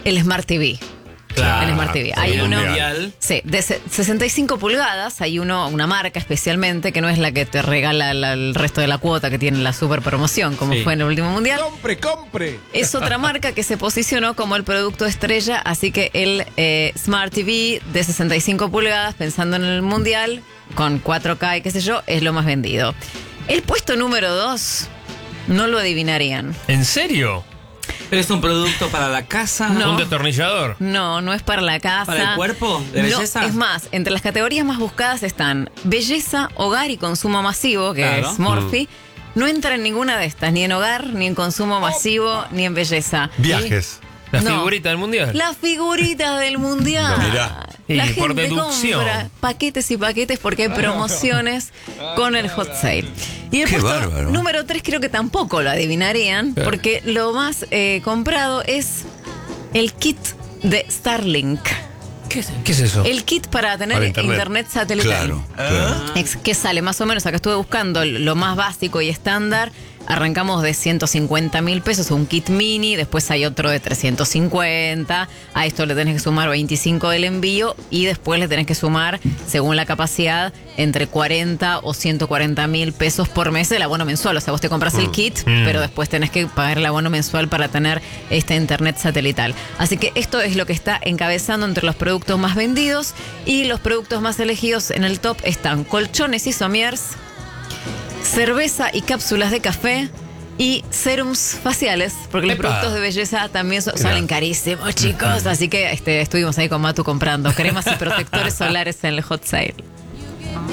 el Smart TV. Claro, el Smart TV. Hay uno mundial. de 65 pulgadas, hay una marca especialmente que no es la que te regala el resto de la cuota que tiene la super promoción, como fue en el último mundial. ¡Compre! Es otra marca que se posicionó como el producto estrella, así que el Smart TV de 65 pulgadas, pensando en el mundial, con 4K y qué sé yo, es lo más vendido. El puesto número 2, no lo adivinarían. ¿En serio? ¿Pero es un producto para la casa? No. ¿Un destornillador? No es para la casa. ¿Para el cuerpo? ¿De belleza? No, es más, entre las categorías más buscadas están belleza, hogar y consumo masivo, que Claro. es Morphy. No entra en ninguna de estas, ni en hogar, ni en consumo masivo, ni en belleza. Viajes. ¿La No. figurita del mundial? Las figuritas del mundial. Mirá. La Y por gente deducción. compra paquetes y paquetes porque hay promociones con el hot sale. Y el Qué puesto bárbaro. número 3 creo que tampoco lo adivinarían, Claro. porque lo más comprado es el kit de Starlink. ¿Qué es eso? El kit para tener Para internet. internet satelital. Claro. Que sale más o menos, acá estuve buscando lo más básico y estándar. Arrancamos de 150.000 pesos, un kit mini, después hay otro de 350, a esto le tenés que sumar 25 del envío y después le tenés que sumar, según la capacidad, entre 40 o 140.000 pesos por mes el abono mensual. O sea, vos te compras el kit, pero después tenés que pagar el abono mensual para tener este internet satelital. Así que esto es lo que está encabezando entre los productos más vendidos, y los productos más elegidos en el top están colchones y somiers, cerveza y cápsulas de café y serums faciales, porque los ¡Epa! productos de belleza también salen carísimos, chicos. Así que estuvimos ahí con Matu comprando cremas y protectores solares en el hot sale.